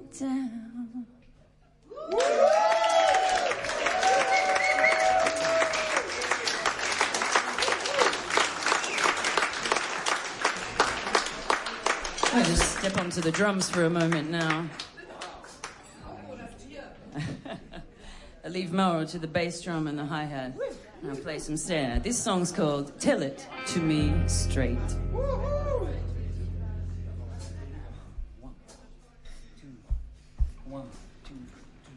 down. I'll just step onto the drums for a moment now. I leave Mauro to the bass drum and the hi-hat. I'll play some snare. This song's called Tell It to Me Straight. 1, 2, 1, 2.